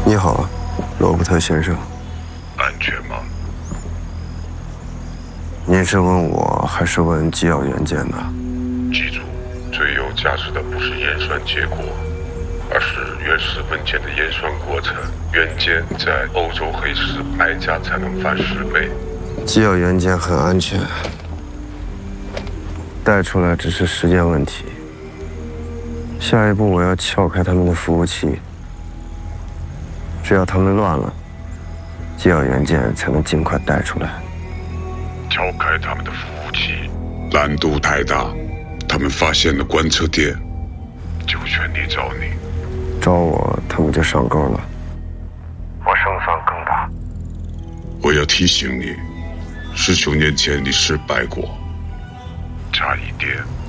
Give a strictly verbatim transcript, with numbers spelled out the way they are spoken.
你好，罗伯特先生。 安全吗？ 您是问我还是问机要元件呢？ 记住，最有价值的不是验酸结果，而是原始文件的验酸过程。元件在欧洲黑市卖价才能翻十倍。 机要元件很安全，带出来只是时间问题。下一步我要撬开他们的服务器，只要他们乱了，机要元件才能尽快带出来。 撬开他们的服务器难度太大，他们发现了观测点，就全力找你。 找我，他们就上钩了。我胜算更大。 我要提醒你，十九年前你失败过，差一点。